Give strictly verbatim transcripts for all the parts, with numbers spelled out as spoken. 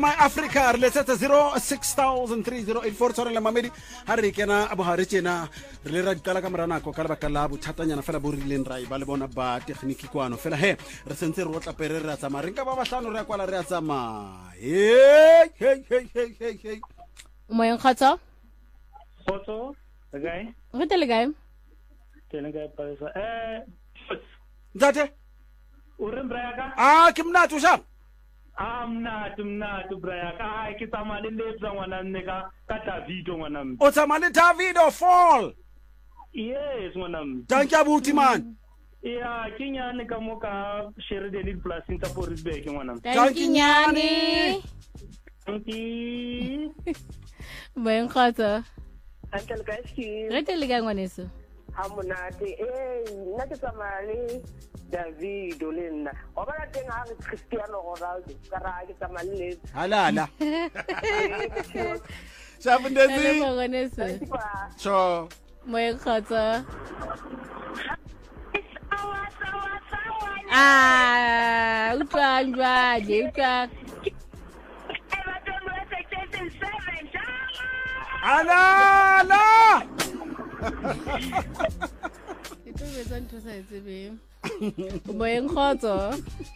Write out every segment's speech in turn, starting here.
My Africa let's set zero six thousand three zero eight four tsore le mamedi ha re kena abo ha re tsena re le ra dikala ka morana ko ka lebaka la bothatanyana fela bo rileng ra ba le bona ba technique kwano fela he re sentse re otla pere re a tsama re nka ba bahlano re a kwala re a tsama hey hey hey hey hey hey Moyeng khatsa Photo the guy re tele gae tele guy pa eh ntate o re mbraka ah ke mna tu sha amna tumna tu braka ai ke tsamale le tsa ngwana nne ka ka Davido ngwana mme o tsama le Davido fall yes ngwana mme danke abuti man ya kinyane ka mo ka Sheridan Plus in Taporisbek ngwana mme danke nyane danke Moyeng khatsa Uncle Gaski, re tele gae ngwaneso hamonate eh nna ke tsamale Davido le nna o ba teng ha re Cristiano Ronaldo ka ra ke tsamale halala Hello Shabundezi ngwaneso so Moyeng khatsa ah utwa njwa je utwa halala ito betsa ntho sa etsebe Moyeng khatsa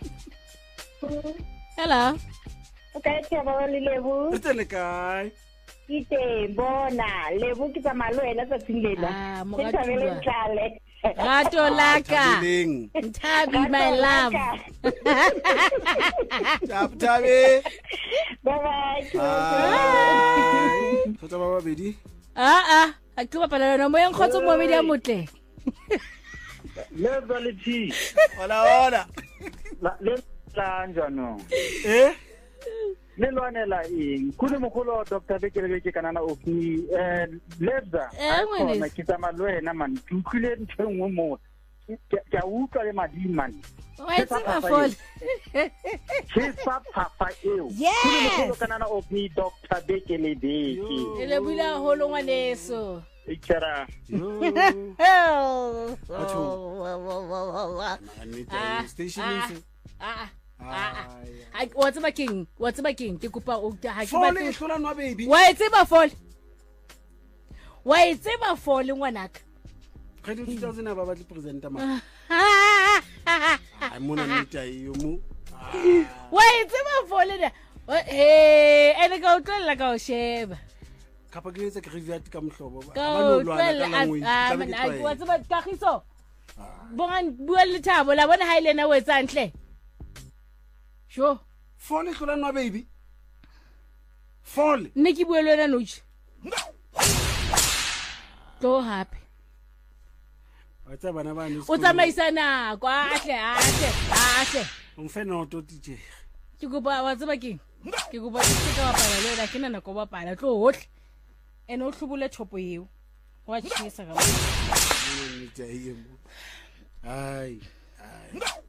hello okay ke ba le lebu re tele kae ite bona lebu ke tsamale wena tsa tsingela Ah, ke moratuwa. tsamele tlale rato laka Thabileng. Ntabi my love Tap tabe bye bye Hai. Fotsa ba babedi. ah ah a ke bapala yona Moyeng khatsa mo media motle legality Hola hola. la le la njano Eh? le lwanela eng kule mogolo Doctor Bekele ke kanana o ki eh lebza Eh, ngwaneso. na kitama lo ena man tukule ntshengwe mo ke a utlwa le madi man wa itseba fall ke sa papa eo Yes. kule mogolo kanana o ki Doctor Bekele beke ele bula holo ngwaneso ikara Yo. oh Atho. ah Anita station ise. ah Ai. ah what's my king what's my king ke kopa o ha ke Fole batle hlola nwa baby. wa itseba fall wa itseba fall ngwanaka Kgedi two thousand aba ba tli presenter ma. Ah, Ai mona nita iyo mu. wa itseba fall na he ene ka utlwela ka o sheba Kapa ke etsa career ka mohlobo. ka utlwela ah man ai wa tseba kagiso bonga bua le thabo la bona ha ile na o etsa ntle sho Fole hlola nwa baby. Fole. nne ke bua le wena noji to happy Wa tsa bana ba ne. o tsamaisana kwa ahle ahle ahle Mfe no to tije. ke kopa wa tseba keng ke kopa ke ka bapala le wena ke nana go bapala tlo hohle ene o hlubule thopo eo wa tshisa ka Nita iyo mu. Ai. Ai.